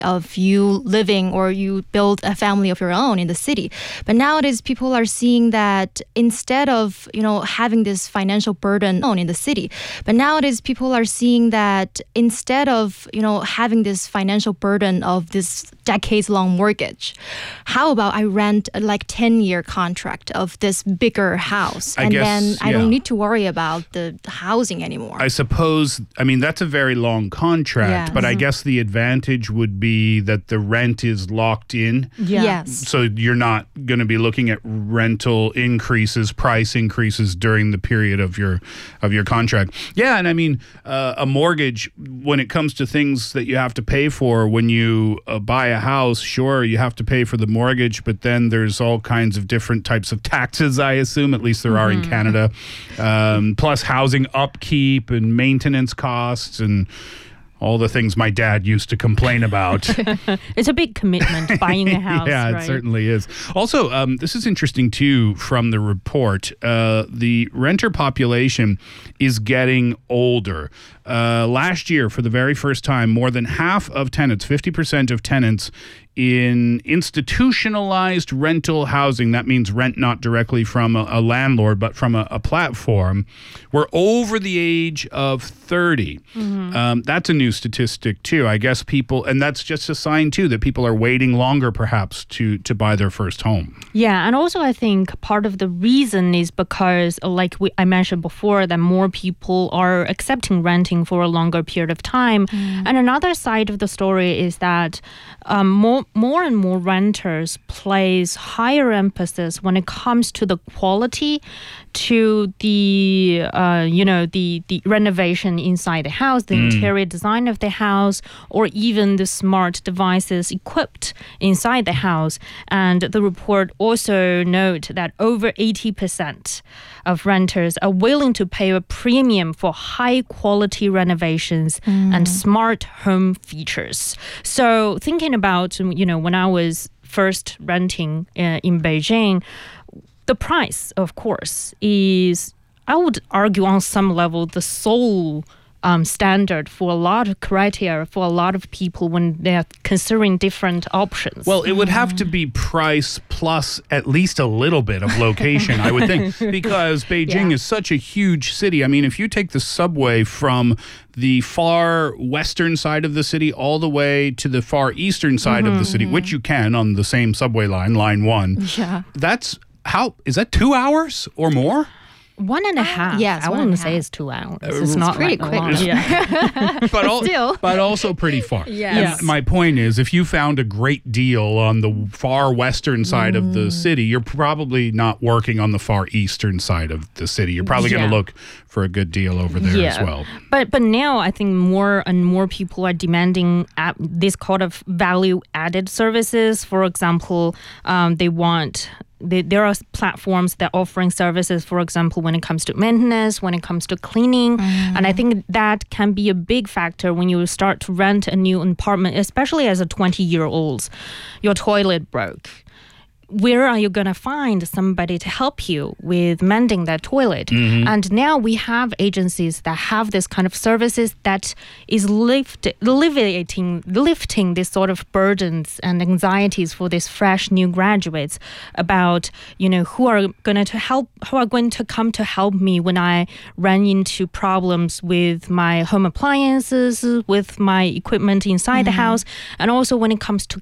of you living or you build a family of your own in the city. But nowadays people are seeing that instead of, having this financial burden in the city, but nowadays people are seeing that instead of, having this financial burden of this decades-long mortgage, how about I rent a 10-year contract of this bigger house and then I don't need to worry about the housing anymore. I suppose, that's a very long contract, but I guess the advantage would be that the rent is locked in. Yeah. Yes. So you're not going to be looking at rental increases, price increases during the period of your contract. Yeah, and a mortgage, when it comes to things that you have to pay for when you buy a house, sure, you have to pay for the mortgage, but then there's all kinds of different types of taxes, I assume, at least there are in Canada, plus housing upkeep and maintenance costs and all the things my dad used to complain about. It's a big commitment, buying a house. Yeah, right? It certainly is. Also, this is interesting too from the report. The renter population is getting older. Last year, for the very first time, more than half of tenants, 50% of tenants in institutionalized rental housing, that means rent not directly from a landlord, but from a platform, were over the age of 30. That's a new statistic too. I guess people, and that's just a sign too that people are waiting longer perhaps to buy their first home. Yeah, and also I think part of the reason is because, I mentioned before, that more people are accepting renting for a longer period of time. And another side of the story is that more and more renters place higher emphasis when it comes to the quality, to the the renovation inside the house, the interior design of the house, or even the smart devices equipped inside the house. And the report also note that over 80% of renters are willing to pay a premium for high quality renovations and smart home features. So thinking about, when I was first renting in Beijing, the price, of course, is, I would argue on some level, the sole standard for a lot of criteria for a lot of people when they're considering different options. Well, it would have to be price plus at least a little bit of location, I would think, because Beijing is such a huge city. if you take the subway from the far western side of the city all the way to the far eastern side of the city, which you can on the same subway line, line 1. Yeah. Is that 2 hours or more? 1.5. Yes, I wouldn't say it's 2 hours. It's not pretty like quick. But also pretty far. Yes. And my point is, if you found a great deal on the far western side of the city, you're probably not working on the far eastern side of the city. You're probably going to look for a good deal over there as well. But now I think more and more people are demanding this kind of value-added services. For example, there are platforms that are offering services, for example, when it comes to maintenance, when it comes to cleaning. And I think that can be a big factor when you start to rent a new apartment, especially as a 20-year-old. Your toilet broke. Where are you going to find somebody to help you with mending that toilet? And now we have agencies that have this kind of services that is lifting this sort of burdens and anxieties for these fresh new graduates about, who are going to come to help me when I run into problems with my home appliances, with my equipment inside the house, and also when it comes to